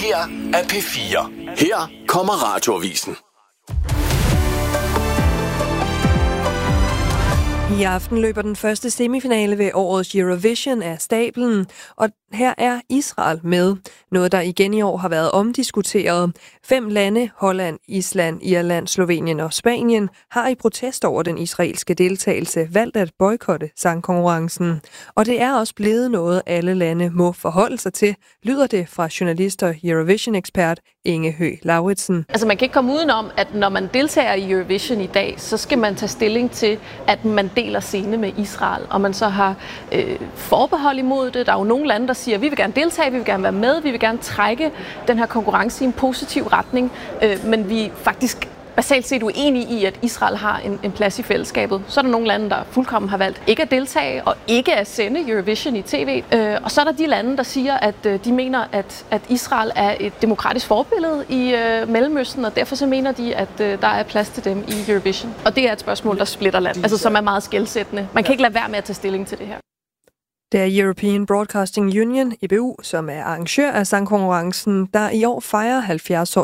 her er P4. Her kommer Radioavisen. I aften løber den første semifinale ved årets Eurovision af stablen, og her er Israel med. Noget, der igen i år har været omdiskuteret. 5 lande, Holland, Island, Irland, Slovenien og Spanien, har i protest over den israelske deltagelse valgt at boykotte sangkonkurrencen. Og det er også blevet noget, alle lande må forholde sig til, lyder det fra journalist og Eurovision-ekspert Inge Høgh Lauritsen. Altså man kan ikke komme udenom, at når man deltager i Eurovision i dag, så skal man tage stilling til, at man deler scene med Israel, og man så har forbehold imod det. Der er jo nogle lande, der siger, at vi vil gerne deltage, vi vil gerne være med, vi vil gerne trække den her konkurrence i en positiv retning, men vi er faktisk basalt set uenige i, at Israel har en plads i fællesskabet. Så er der nogle lande, der fuldkommen har valgt ikke at deltage og ikke at sende Eurovision i tv. Og så er der de lande, der siger, at de mener, at Israel er et demokratisk forbillede i Mellemøsten, og derfor så mener de, at der er plads til dem i Eurovision. Og det er et spørgsmål, der splitter land, altså som er meget skelsættende. Man kan ikke lade være med at tage stilling til det her. Det er European Broadcasting Union, EBU, som er arrangør af sangkonkurrencen, der i år fejrer 70 år